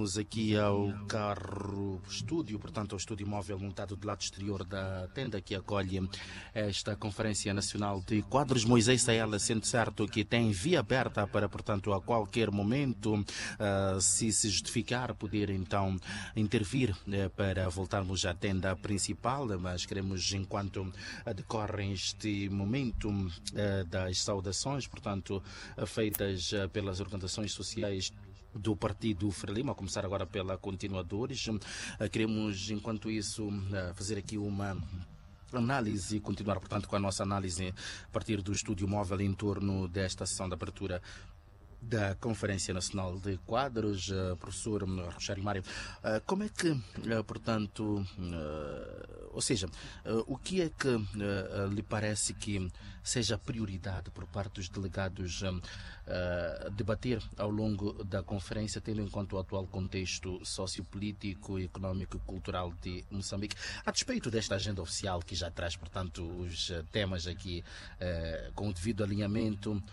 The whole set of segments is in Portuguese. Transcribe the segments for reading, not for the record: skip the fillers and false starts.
Vamos aqui ao carro estúdio, portanto ao estúdio móvel montado do lado exterior da tenda que acolhe esta Conferência Nacional de Quadros. Moisés Saela, sendo certo que tem via aberta para, portanto, a qualquer momento, se justificar, poder então intervir para voltarmos à tenda principal, mas queremos, enquanto decorre este momento das saudações, portanto, feitas pelas organizações sociais do Partido Frelimo, a começar agora pela Continuadores. Queremos, enquanto isso, fazer aqui uma análise e continuar, portanto, com a nossa análise a partir do estúdio móvel em torno desta sessão de abertura da Conferência Nacional de Quadros. Professor Rogério Mário, como é que, portanto, ou seja, o que é que lhe parece que seja prioridade por parte dos delegados debater ao longo da conferência, tendo em conta o atual contexto sociopolítico, económico e cultural de Moçambique, a despeito desta agenda oficial que já traz, portanto, os temas aqui com o devido alinhamento?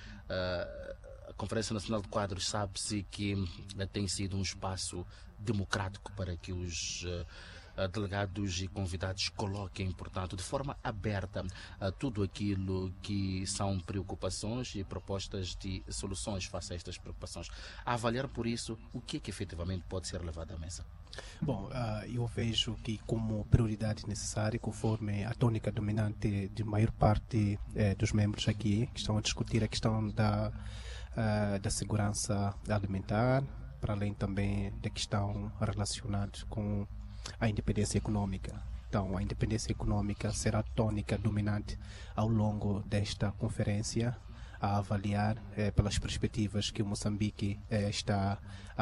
A Conferência Nacional de Quadros sabe-se que tem sido um espaço democrático para que os delegados e convidados coloquem, portanto, de forma aberta tudo aquilo que são preocupações e propostas de soluções face a estas preocupações. A avaliar por isso, o que é que efetivamente pode ser levado à mesa? Bom, eu vejo que como prioridade necessária, conforme a tônica dominante de maior parte dos membros aqui, que estão a discutir a questão da segurança alimentar, para além também da questão relacionada com a independência econômica. Então, a independência econômica será a tônica dominante ao longo desta conferência, a avaliar pelas perspectivas que o Moçambique está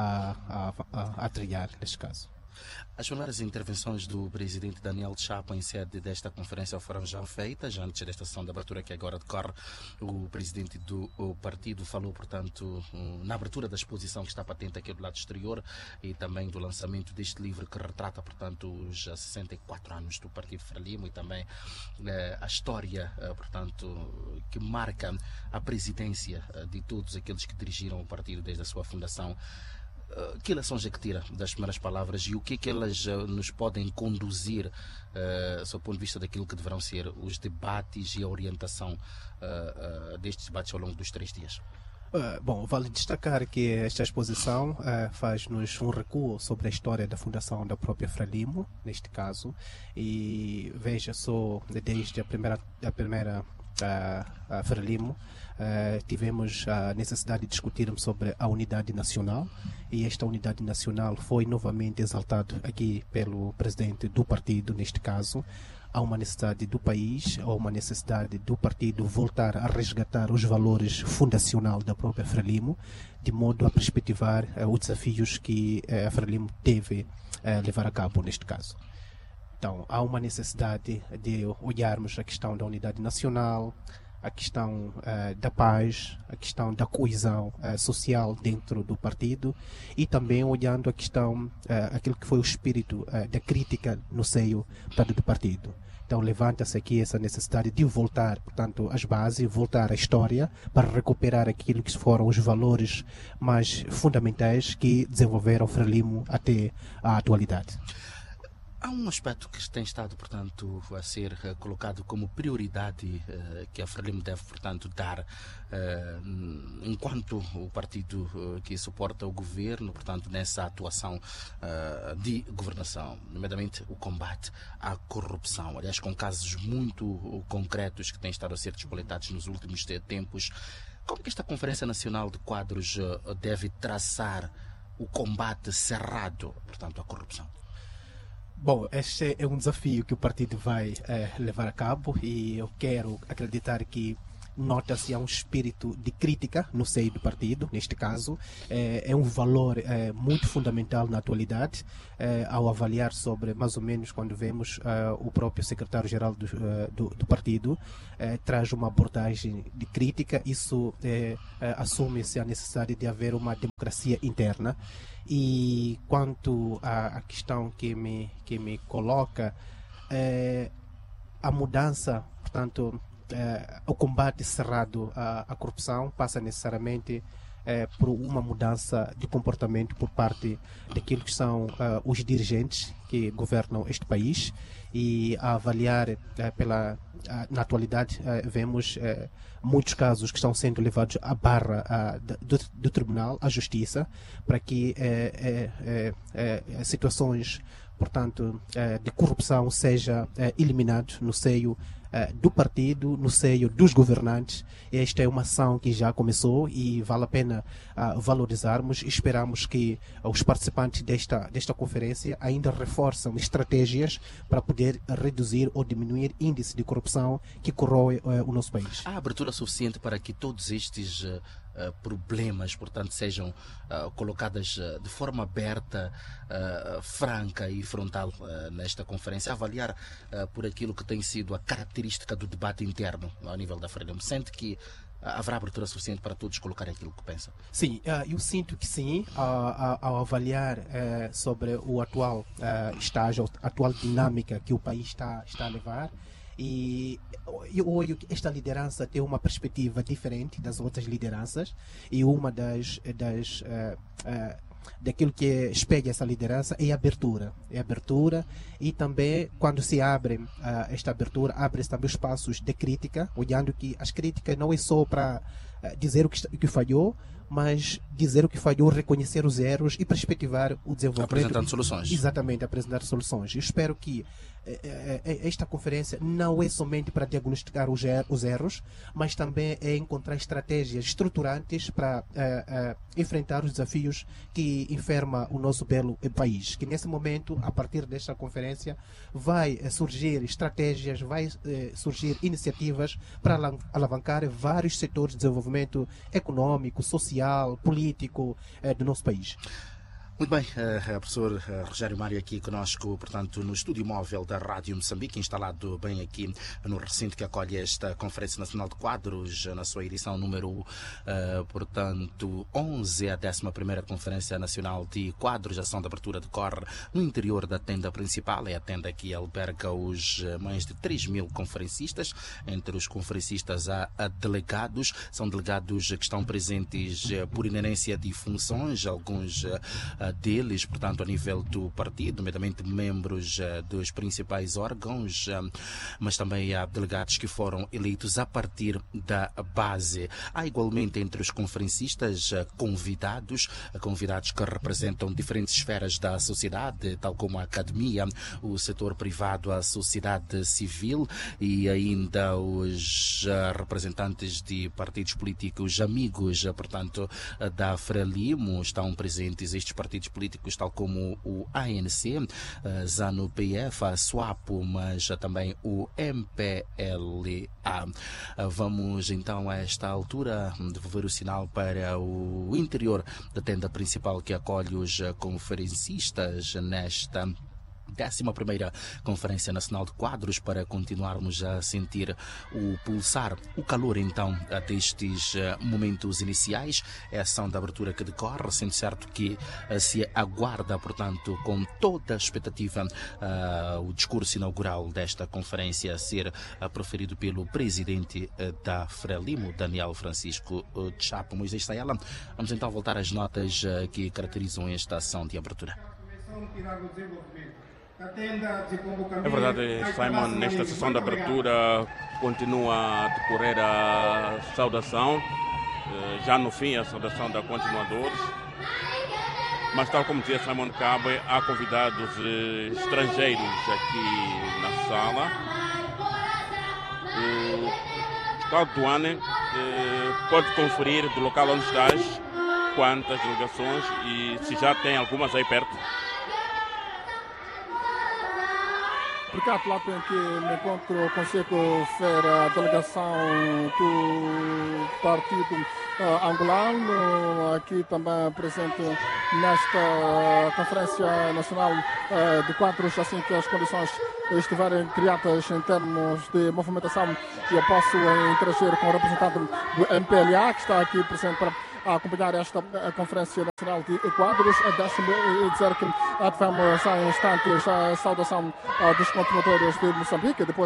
a trilhar neste caso. As primeiras intervenções do presidente Daniel Chapo em sede desta conferência foram já feitas, antes desta sessão de abertura que agora decorre. O presidente do partido falou, portanto, na abertura da exposição que está patente aqui do lado exterior e também do lançamento deste livro que retrata, portanto, os 64 anos do Partido Frelimo e também a história, portanto, que marca a presidência de todos aqueles que dirigiram o partido desde a sua fundação. Que lições é que tira das primeiras palavras e o que é que elas nos podem conduzir, sob o ponto de vista daquilo que deverão ser os debates e a orientação destes debates ao longo dos 3 dias? Bom, vale destacar que esta exposição faz-nos um recuo sobre a história da fundação da própria Frelimo, neste caso, e veja só, desde a primeira Frelimo, tivemos a necessidade de discutirmos sobre a unidade nacional, e esta unidade nacional foi novamente exaltada aqui pelo presidente do partido, neste caso. Há uma necessidade do país, há uma necessidade do partido voltar a resgatar os valores fundacional da própria Frelimo, de modo a perspectivar os desafios que a Frelimo deve levar a cabo neste caso. Então, há uma necessidade de olharmos a questão da unidade nacional, a questão da paz, a questão da coesão social dentro do partido e também olhando a questão, aquilo que foi o espírito da crítica no seio do partido. Então levanta-se aqui essa necessidade de voltar, portanto, às bases, voltar à história para recuperar aquilo que foram os valores mais fundamentais que desenvolveram o Frelimo até a atualidade. Há um aspecto que tem estado, portanto, a ser colocado como prioridade que a Frelimo deve, portanto, dar enquanto o partido que suporta o governo, portanto, nessa atuação de governação, nomeadamente o combate à corrupção. Aliás, com casos muito concretos que têm estado a ser despolitados nos últimos tempos. Como que esta Conferência Nacional de Quadros deve traçar o combate cerrado, portanto, à corrupção? Bom, este é um desafio que o partido vai levar a cabo e eu quero acreditar que nota-se um espírito de crítica no seio do partido, neste caso. É um valor muito fundamental na atualidade, ao avaliar sobre, mais ou menos, quando vemos o próprio secretário-geral do partido, traz uma abordagem de crítica. Isso assume-se a necessidade de haver uma democracia interna. E quanto à questão que me coloca, a mudança, portanto, o combate cerrado à corrupção passa necessariamente por uma mudança de comportamento por parte daquilo que são os dirigentes que governam este país, e a avaliar na atualidade vemos muitos casos que estão sendo levados à barra do Tribunal, à Justiça, para que situações, portanto, de corrupção seja eliminado no seio do partido, no seio dos governantes. Esta é uma ação que já começou e vale a pena valorizarmos. Esperamos que os participantes desta conferência ainda reforçam estratégias para poder reduzir ou diminuir índice de corrupção que corrói o nosso país. Há abertura suficiente para que todos estes problemas, portanto, sejam colocadas de forma aberta, franca e frontal nesta conferência, avaliar por aquilo que tem sido a característica do debate interno ao nível da Frelimo. Sente que haverá abertura suficiente para todos colocarem aquilo que pensam? Sim, eu sinto que sim, ao avaliar sobre o atual estágio, a atual dinâmica que o país está a levar. E eu olho que esta liderança tem uma perspectiva diferente das outras lideranças, e uma daquilo que espelha essa liderança é a abertura. E também, quando se abre esta abertura, abre-se também espaços de crítica, olhando que as críticas não é só para dizer o que falhou, mas dizer o que falhou, reconhecer os erros e perspectivar o desenvolvimento. Apresentando soluções. Exatamente, apresentar soluções. Eu espero que esta conferência não é somente para diagnosticar os erros, mas também é encontrar estratégias estruturantes para enfrentar os desafios que enferma o nosso belo país. Que nesse momento, a partir desta conferência, vai surgir estratégias, vai surgir iniciativas para alavancar vários setores de desenvolvimento econômico, social, político do nosso país. Muito bem, professor Rogério Mário aqui conosco, portanto, no estúdio móvel da Rádio Moçambique, instalado bem aqui no recinto que acolhe esta Conferência Nacional de Quadros, na sua edição número, 11, a 11ª Conferência Nacional de Quadros. A ação de abertura decorre no interior da tenda principal, é a tenda que alberga os mais de 3.000 conferencistas. Entre os conferencistas há delegados, são delegados que estão presentes por inerência de funções, alguns deles, portanto, a nível do partido, nomeadamente membros dos principais órgãos, mas também há delegados que foram eleitos a partir da base. Há igualmente entre os conferencistas convidados que representam diferentes esferas da sociedade, tal como a academia, o setor privado, a sociedade civil e ainda os representantes de partidos políticos amigos, portanto, da Frelimo. Estão presentes estes partidos políticos, tal como o ANC, ZANU-PF, a SWAPO, mas também o MPLA. Vamos então a esta altura devolver o sinal para o interior da tenda principal que acolhe os conferencistas nesta 11ª Conferência Nacional de Quadros, para continuarmos a sentir o pulsar, o calor então destes momentos iniciais. É a ação da abertura que decorre, sendo certo que se aguarda, portanto, com toda a expectativa, o discurso inaugural desta conferência a ser proferido pelo presidente da Frelimo, Daniel Francisco Chapo. Moisés Sayala, vamos então voltar às notas que caracterizam esta ação de abertura. É verdade, Simon, nesta sessão de abertura continua a decorrer a saudação, já no fim a saudação da continuadores, mas tal como dizia Simon Cabe, há convidados estrangeiros aqui na sala. O Cláudio Duane pode conferir do local onde estás quantas delegações e se já tem algumas aí perto. Obrigado, lá em que me encontro, consigo ver a delegação do partido angolano, aqui também presente nesta Conferência Nacional de Quadros, assim que as condições estiverem criadas em termos de movimentação. Eu posso interagir com o representante do MPLA, que está aqui presente para acompanhar esta Conferência Nacional de Quadros. Deixe-me dizer que tivemos há instantes a saudação dos continuadores de Moçambique, depois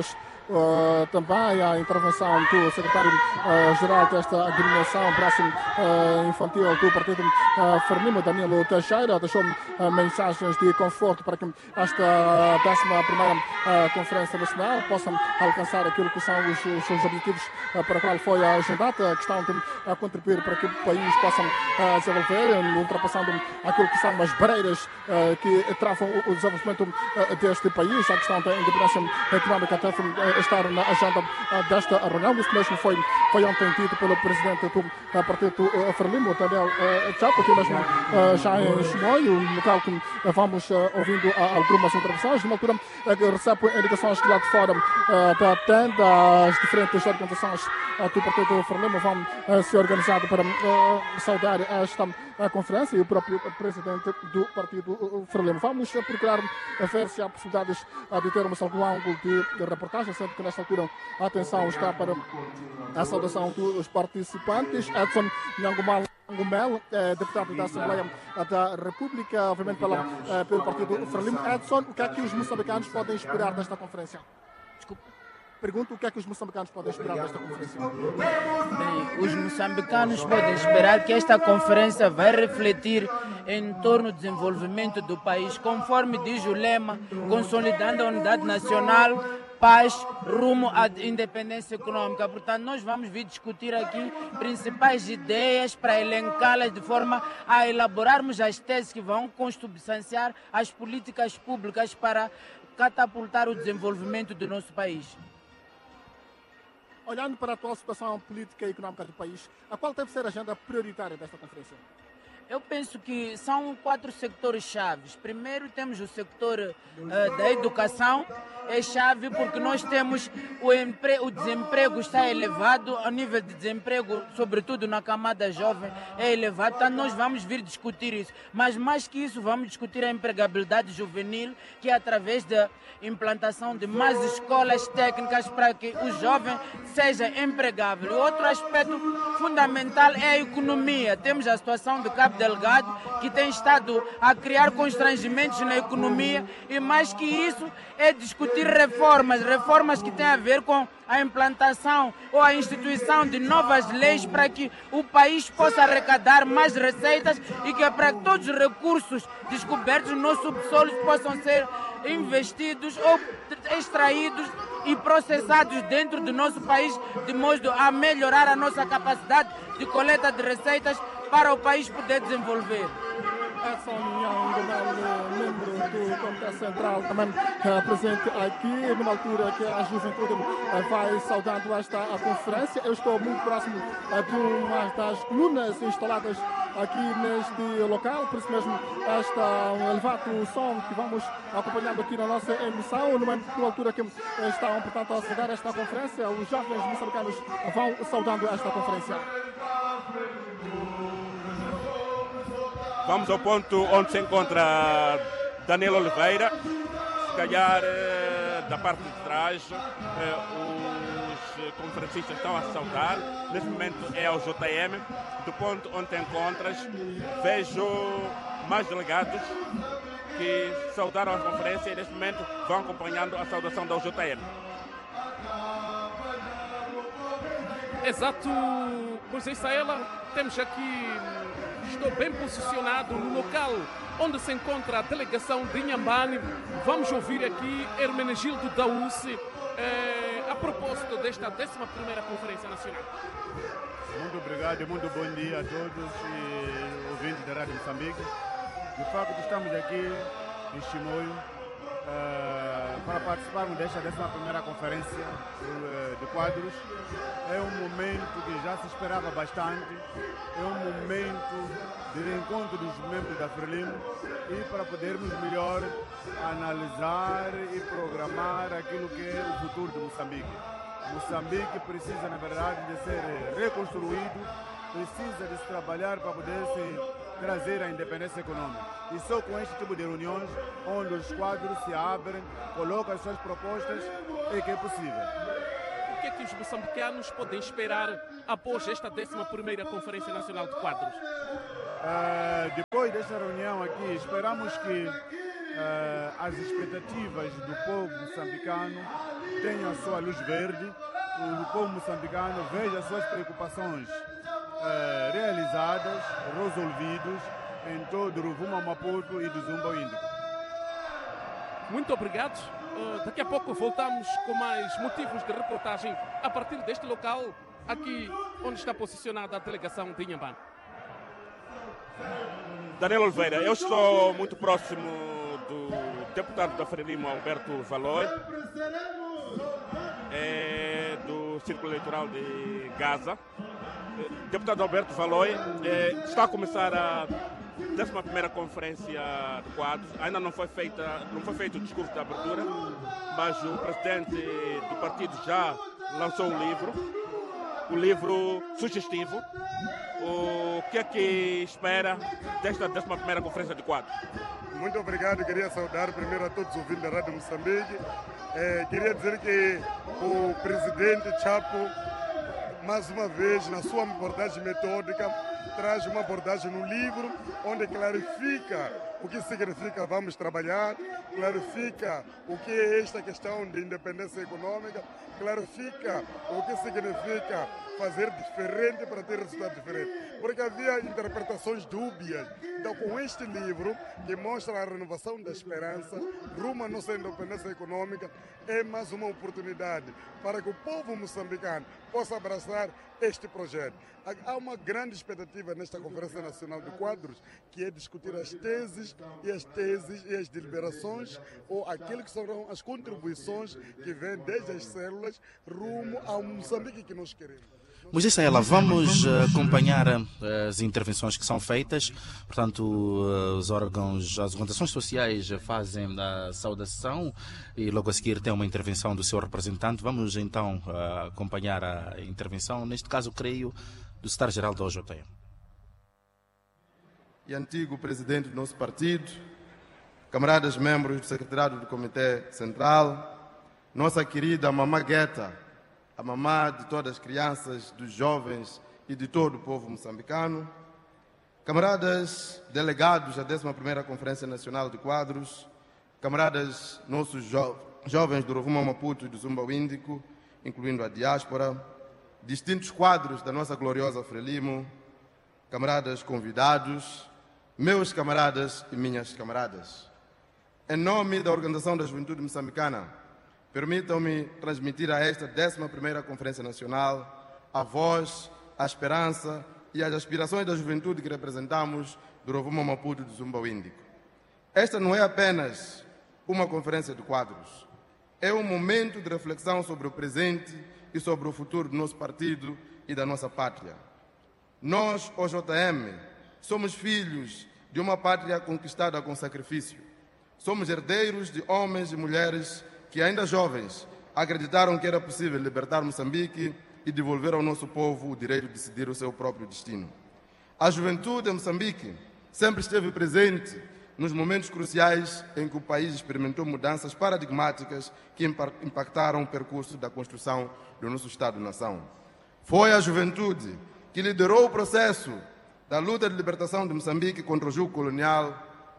também a intervenção do secretário-geral desta agremiação Braço Infantil do Partido Frelimo, Danilo Teixeira, deixou mensagens de conforto para que esta 11ª Conferência Nacional possa alcançar aquilo que são os seus objetivos para o qual foi agendada, a questão de contribuir para que o país possa desenvolver, ultrapassando aquilo que são as barreiras que travam o desenvolvimento deste país. A questão da independência económica deve estar na agenda desta reunião. Isso mesmo foi ontem dito pelo presidente do Partido Frelimo, Daniel Chapo, aqui mesmo já em Chimoio, um local que vamos ouvindo algumas intervenções. Numa altura que recebe indicações que lá de fora da tenda, as diferentes organizações do Partido Frelimo vão se organizar para saudar esta conferência e o próprio presidente do Partido Frelimo. Vamos procurar ver se há possibilidades de termos algum ângulo de reportagem, sendo que nesta altura a atenção está para a saudação dos participantes. Edson Nhangumel, deputado da Assembleia da República, obviamente pelo Partido Frelimo. Edson, o que é que os moçambicanos podem esperar desta conferência? Desculpe. Pergunto o que é que os moçambicanos podem esperar desta conferência. Bem, os moçambicanos podem esperar que esta conferência vai refletir em torno do desenvolvimento do país, conforme diz o lema, consolidando a unidade nacional, paz, rumo à independência econômica. Portanto, nós vamos vir discutir aqui principais ideias para elencá-las de forma a elaborarmos as teses que vão consubstanciar as políticas públicas para catapultar o desenvolvimento do nosso país. Olhando para a atual situação política e económica do país, a qual deve ser a agenda prioritária desta conferência? Eu penso que são 4 setores chaves. Primeiro temos o setor da educação, é chave porque nós temos o desemprego está elevado, o nível de desemprego, sobretudo na camada jovem, é elevado, então nós vamos vir discutir isso. Mas mais que isso, vamos discutir a empregabilidade juvenil, que é através da implantação de mais escolas técnicas para que o jovem seja empregável. Outro aspecto fundamental é a economia. Temos a situação do Cabo Delgado, que tem estado a criar constrangimentos na economia, e mais que isso é discutir reformas que têm a ver com a implantação ou a instituição de novas leis para que o país possa arrecadar mais receitas e que para que todos os recursos descobertos no subsolo possam ser investidos ou extraídos e processados dentro do nosso país, de modo a melhorar a nossa capacidade de coleta de receitas para o país poder desenvolver. Edson Nhangumel, membro do Comitê Central, também presente aqui, numa altura que a juventude vai saudando esta conferência. Eu estou muito próximo de uma das colunas instaladas aqui neste local, por isso mesmo um elevado som que vamos acompanhando aqui na nossa emissão, numa altura que estão, portanto, a saudar esta conferência. Os jovens moçambicanos vão saudando esta conferência. Vamos ao ponto onde se encontra Danilo Oliveira. Se calhar, da parte de trás, os conferencistas estão a saudar. Neste momento é ao JM. Do ponto onde te encontras, vejo mais delegados que saudaram a conferência e neste momento vão acompanhando a saudação da UJM. Exato, Moisés Saela, temos aqui, estou bem posicionado no local onde se encontra a delegação de Inhambane. Vamos ouvir aqui Hermenegildo Daúce a propósito desta 11ª Conferência Nacional. Muito obrigado e muito bom dia a todos e ouvintes da Rádio Moçambique. De facto, estamos aqui em Chimoio para participarmos desta 11ª Conferência de Quadros. É um momento que já se esperava bastante, é um momento de reencontro dos membros da Frelimo e para podermos melhor analisar e programar aquilo que é o futuro de Moçambique. Moçambique precisa, na verdade, de ser reconstruído, precisa de se trabalhar para poder se trazer a independência econômica. E só com este tipo de reuniões, onde os quadros se abrem, colocam as suas propostas, é que é possível. O que é que os moçambicanos podem esperar após esta 11ª Conferência Nacional de Quadros? Depois desta reunião aqui, esperamos que as expectativas do povo moçambicano tenha a sua luz verde, o povo moçambicano veja as suas preocupações realizadas, resolvidas em todo o Rovuma, Maputo e do Zumba Índico. Muito obrigado. Daqui a pouco voltamos com mais motivos de reportagem a partir deste local, aqui onde está posicionada a delegação de Inhambane. Daniel Oliveira, eu estou muito próximo do deputado da Frelimo, Alberto Valois, do Círculo Eleitoral de Gaza. Deputado Alberto Valois, está a começar a 11ª Conferência de Quadros. Ainda não foi feito o discurso de abertura, mas o presidente do partido já lançou um livro sugestivo. O que é que espera desta 11ª Conferência de Quadros? Muito obrigado, queria saudar primeiro a todos os ouvintes da Rádio Moçambique. Queria dizer que o presidente Chapo, mais uma vez, na sua abordagem metódica, traz uma abordagem no livro onde clarifica o que significa vamos trabalhar, clarifica o que é esta questão de independência econômica, clarifica o que significa fazer diferente para ter resultado diferente. Porque havia interpretações dúbias. Então, com este livro, que mostra a renovação da esperança rumo à nossa independência econômica, é mais uma oportunidade para que o povo moçambicano possa abraçar este projeto. Há uma grande expectativa nesta Conferência Nacional de Quadros, que é discutir as teses e as deliberações, ou aquilo que serão as contribuições que vêm desde as células rumo ao Moçambique que nós queremos. Moisés Saela, vamos acompanhar as intervenções que são feitas. Portanto, os órgãos, as organizações sociais fazem a saudação e logo a seguir tem uma intervenção do seu representante. Vamos então acompanhar a intervenção, neste caso, creio, do secretário-geral da OJM. E antigo presidente do nosso partido, camaradas membros do secretariado do Comitê Central, nossa querida Mamá Guetta, a mamã de todas as crianças, dos jovens e de todo o povo moçambicano, camaradas delegados da 11ª Conferência Nacional de Quadros, camaradas nossos jovens do Rovuma, Maputo e do Zumba Índico, incluindo a diáspora, distintos quadros da nossa gloriosa Frelimo, camaradas convidados, meus camaradas e minhas camaradas. Em nome da Organização da Juventude Moçambicana, permitam-me transmitir a esta 11ª Conferência Nacional a voz, a esperança e as aspirações da juventude que representamos do Rovuma, Maputo e do Zumba Índico. Esta não é apenas uma conferência de quadros, é um momento de reflexão sobre o presente e sobre o futuro do nosso partido e da nossa pátria. Nós, OJM, somos filhos de uma pátria conquistada com sacrifício. Somos herdeiros de homens e mulheres que, ainda jovens, acreditaram que era possível libertar Moçambique e devolver ao nosso povo o direito de decidir o seu próprio destino. A juventude em Moçambique sempre esteve presente nos momentos cruciais em que o país experimentou mudanças paradigmáticas que impactaram o percurso da construção do nosso Estado-nação. Foi a juventude que liderou o processo da luta de libertação de Moçambique contra o jugo colonial,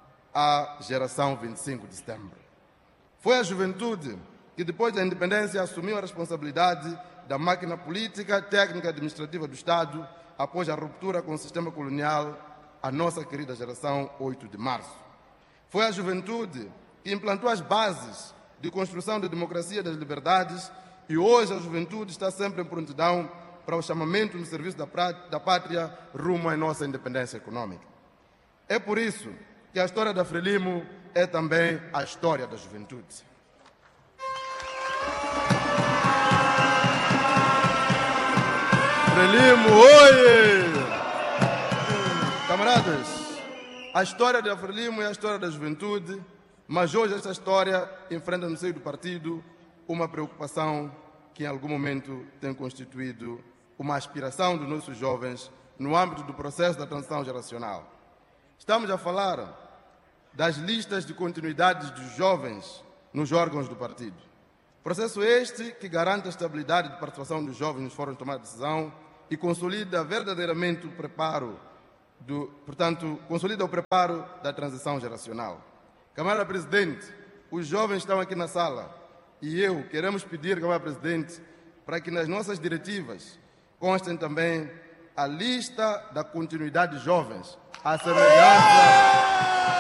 a geração 25 de setembro. Foi a juventude que, depois da independência, assumiu a responsabilidade da máquina política, técnica e administrativa do Estado, após a ruptura com o sistema colonial, a nossa querida geração 8 de março. Foi a juventude que implantou as bases de construção da democracia e das liberdades, e hoje a juventude está sempre em prontidão para o chamamento no serviço da pátria rumo à nossa independência econômica. É por isso que a história da Frelimo é também a história da juventude. Frelimo, oi! Camaradas, a história da Frelimo é a história da juventude, mas hoje esta história enfrenta no seio do partido uma preocupação que em algum momento tem constituído uma aspiração dos nossos jovens no âmbito do processo da transição geracional. Estamos a falar das listas de continuidade dos jovens nos órgãos do partido. Processo este que garante a estabilidade de participação dos jovens nos fóruns de tomada de decisão e consolida verdadeiramente o preparo, consolida o preparo da transição geracional. Camarada Presidente, os jovens estão aqui na sala e eu queremos pedir, camarada presidente, para que nas nossas diretivas constem também a lista da continuidade de jovens, a semelhança...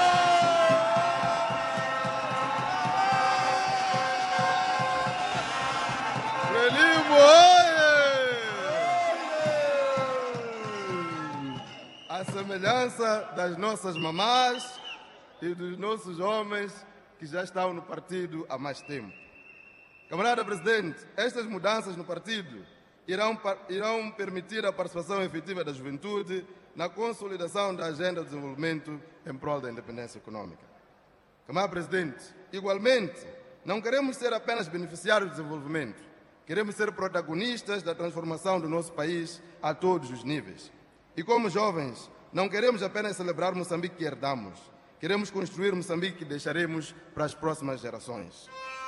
A semelhança das nossas mamás e dos nossos homens que já estão no partido há mais tempo. Camarada presidente, estas mudanças no partido irão permitir a participação efetiva da juventude na consolidação da agenda de desenvolvimento em prol da independência econômica. Camarada presidente, igualmente, não queremos ser apenas beneficiários do desenvolvimento, queremos ser protagonistas da transformação do nosso país a todos os níveis. E como jovens, não queremos apenas celebrar Moçambique que herdamos, queremos construir Moçambique que deixaremos para as próximas gerações.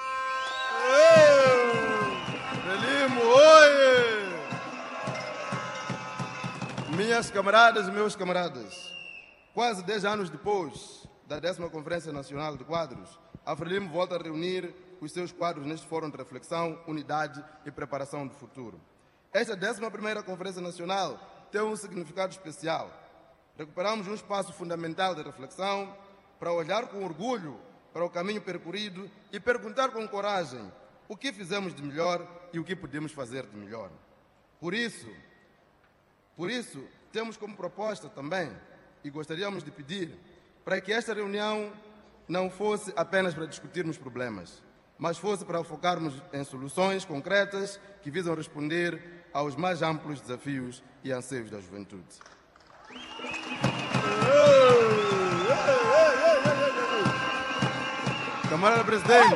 Frelimo, oi! Minhas camaradas e meus camaradas, quase 10 anos depois da 10ª Conferência Nacional de Quadros, a Frelimo volta a reunir os seus quadros neste fórum de reflexão, unidade e preparação do futuro. Esta 11ª Conferência Nacional tem um significado especial. Recuperamos um espaço fundamental de reflexão para olhar com orgulho para o caminho percorrido e perguntar com coragem o que fizemos de melhor e o que podemos fazer de melhor. Por isso, temos como proposta também, e gostaríamos de pedir, para que esta reunião não fosse apenas para discutirmos problemas, mas fosse para focarmos em soluções concretas que visam responder aos mais amplos desafios e anseios da juventude. Camarada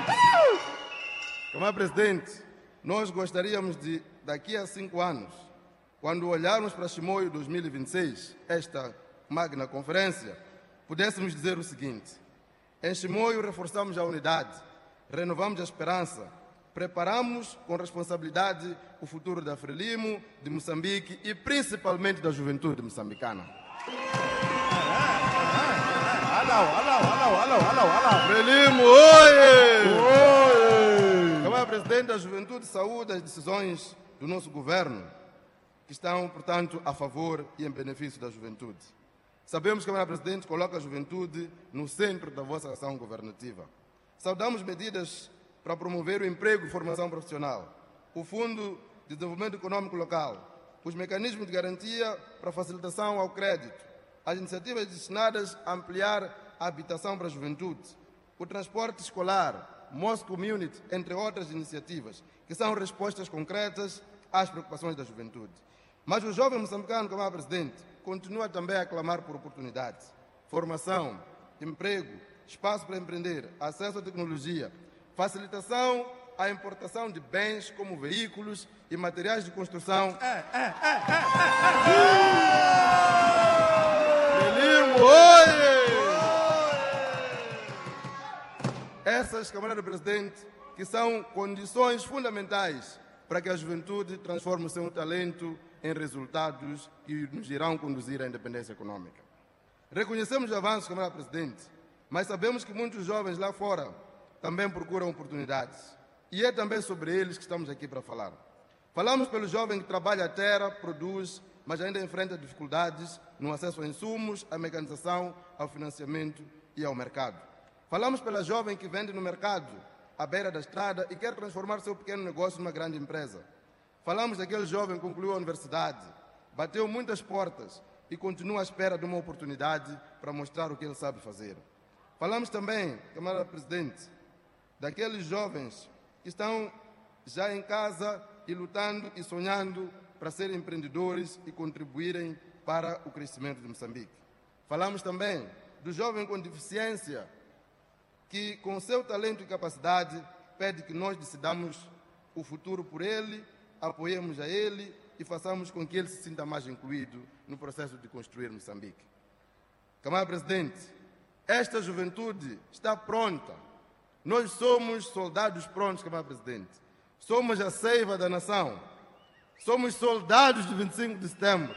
Presidente, nós gostaríamos de, daqui a 5 anos, quando olharmos para Chimoio 2026, esta magna conferência, pudéssemos dizer o seguinte: em Chimoio reforçamos a unidade, renovamos a esperança, preparamos com responsabilidade o futuro da Frelimo, de Moçambique e principalmente da juventude moçambicana. Frelimo, oi! Camarada Presidente, a juventude saúda as decisões do nosso governo, que estão, portanto, a favor e em benefício da juventude. Sabemos que o Camarada Presidente coloca a juventude no centro da vossa ação governativa. Saudamos medidas para promover o emprego e formação profissional, o Fundo de Desenvolvimento Econômico Local, os mecanismos de garantia para facilitação ao crédito, as iniciativas destinadas a ampliar a habitação para a juventude, o transporte escolar, Most Community, entre outras iniciativas, que são respostas concretas às preocupações da juventude. Mas o jovem moçambicano, como é presidente, continua também a clamar por oportunidades, formação, emprego, espaço para empreender, acesso à tecnologia, facilitação à importação de bens como veículos e materiais de construção. Essas, camarada presidente, que são condições fundamentais para que a juventude transforme o seu talento em resultados que nos irão conduzir à independência econômica. Reconhecemos os avanços, camarada presidente, mas sabemos que muitos jovens lá fora também procuram oportunidades. E é também sobre eles que estamos aqui para falar. Falamos pelo jovem que trabalha a terra, produz, mas ainda enfrenta dificuldades no acesso a insumos, à mecanização, ao financiamento e ao mercado. Falamos pela jovem que vende no mercado, à beira da estrada, e quer transformar seu pequeno negócio numa grande empresa. Falamos daquele jovem que concluiu a universidade, bateu muitas portas e continua à espera de uma oportunidade para mostrar o que ele sabe fazer. Falamos também, camarada presidente, daqueles jovens que estão já em casa e lutando e sonhando para serem empreendedores e contribuírem para o crescimento de Moçambique. Falamos também do jovem com deficiência que, com seu talento e capacidade, pede que nós decidamos o futuro por ele, apoiemos a ele e façamos com que ele se sinta mais incluído no processo de construir Moçambique. Camarada presidente, esta juventude está pronta. Nós somos soldados prontos, camarada presidente. Somos a seiva da nação. Somos soldados de 25 de setembro.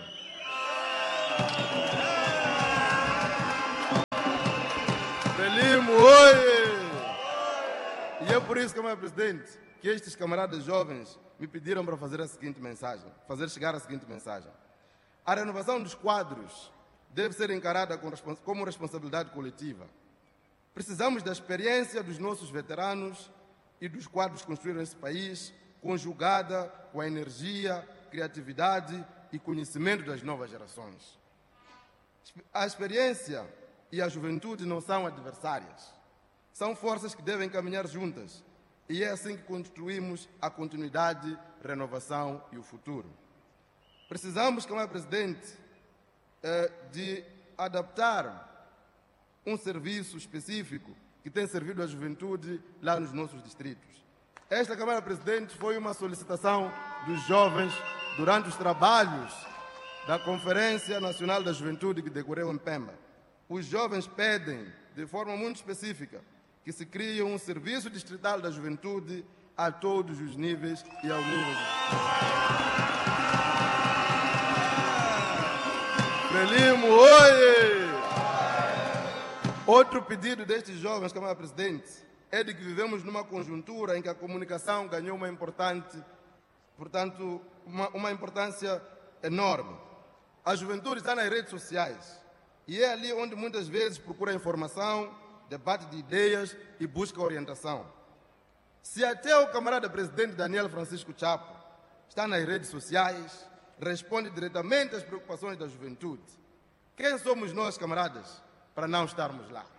Frelimo, oi! E é É por isso, camarada presidente, que estes camaradas jovens me pediram para fazer a seguinte mensagem, fazer chegar a seguinte mensagem. A renovação dos quadros deve ser encarada como responsabilidade coletiva. Precisamos da experiência dos nossos veteranos e dos quadros que construíram esse país, conjugada com a energia, criatividade e conhecimento das novas gerações. A experiência e a juventude não são adversárias. São forças que devem caminhar juntas. E é assim que construímos a continuidade, renovação e o futuro. Precisamos, camarada presidente, de adaptar um serviço específico que tem servido à juventude lá nos nossos distritos. Esta, camarada presidente, foi uma solicitação dos jovens durante os trabalhos da Conferência Nacional da Juventude que decorreu em Pemba. Os jovens pedem, de forma muito específica, que se crie um serviço distrital da juventude a todos os níveis e ao nível Frelimo, oie! Outro pedido destes jovens, camarada presidente, é de que vivemos numa conjuntura em que a comunicação ganhou uma importância enorme. A juventude está nas redes sociais e é ali onde muitas vezes procura informação, debate de ideias e busca orientação. Se até o camarada presidente Daniel Francisco Chapo está nas redes sociais, responde diretamente às preocupações da juventude, quem somos nós, camaradas, para não estarmos lá?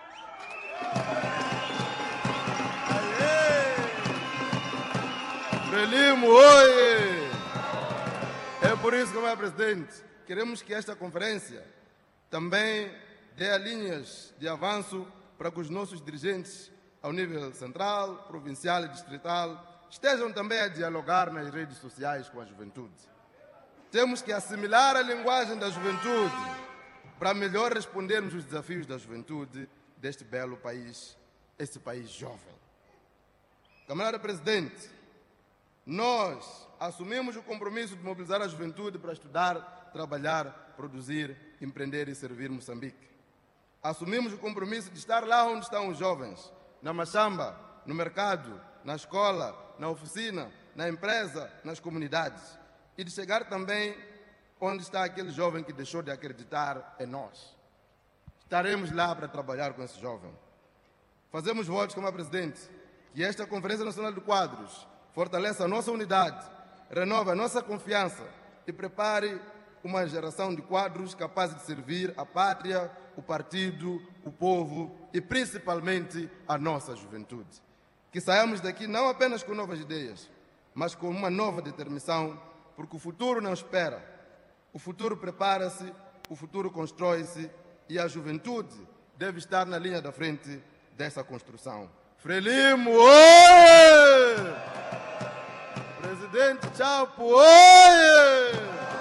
Frelimo, oie! É por isso, camarada presidente, queremos que esta conferência também dê linhas de avanço para que os nossos dirigentes, ao nível central, provincial e distrital, estejam também a dialogar nas redes sociais com a juventude. Temos que assimilar a linguagem da juventude para melhor respondermos os desafios da juventude deste belo país, este país jovem. Camarada presidente, nós assumimos o compromisso de mobilizar a juventude para estudar, trabalhar, produzir, empreender e servir Moçambique. Assumimos o compromisso de estar lá onde estão os jovens, na machamba, no mercado, na escola, na oficina, na empresa, nas comunidades. E de chegar também onde está aquele jovem que deixou de acreditar em nós. Estaremos lá para trabalhar com esse jovem. Fazemos votos, como a presidente, que esta Conferência Nacional de Quadros fortaleça a nossa unidade, renove a nossa confiança e prepare uma geração de quadros capazes de servir a pátria, o partido, o povo e principalmente a nossa juventude. Que saiamos daqui não apenas com novas ideias, mas com uma nova determinação, porque o futuro não espera. O futuro prepara-se, o futuro constrói-se e a juventude deve estar na linha da frente dessa construção. Frelimo, oi! Presidente Chapo, oi!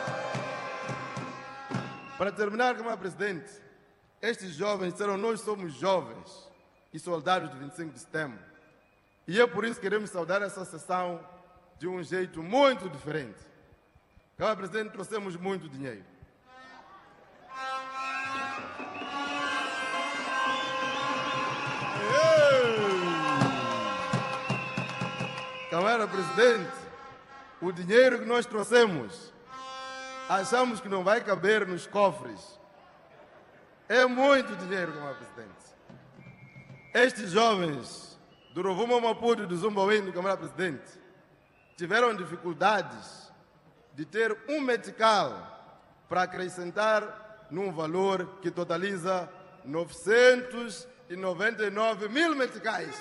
Para terminar, como presidente, estes jovens disseram: nós somos jovens e soldados do 25 de setembro. E é por isso que queremos saudar essa sessão de um jeito muito diferente. Como presidente, trouxemos muito dinheiro. Camarada presidente, o dinheiro que nós trouxemos, achamos que não vai caber nos cofres. É muito dinheiro, camarada presidente. Estes jovens do Rovuma Maputo e do Zumbawindo, camarada presidente, tiveram dificuldades de ter um metical para acrescentar num valor que totaliza 999 mil meticais.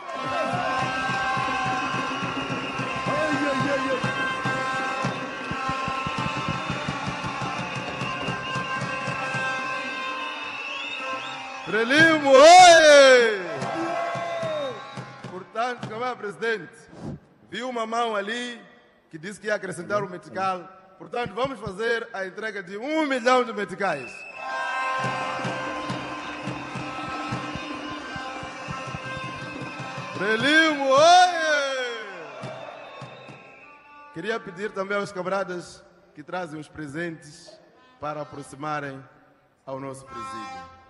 Frelimo, oi! Portanto, camarada presidente, viu uma mão ali que disse que ia acrescentar um metical. Portanto, vamos fazer a entrega de 1 milhão de meticais. Frelimo, oi! Queria pedir também aos camaradas que trazem os presentes para aproximarem ao nosso presídio.